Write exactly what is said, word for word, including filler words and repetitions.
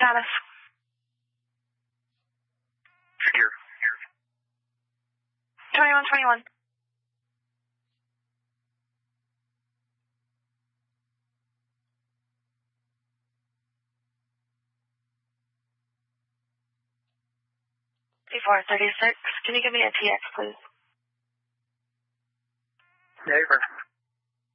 status? Secure. twenty-one twenty-one. four thirty-six. Can you give me a T X, please? Over.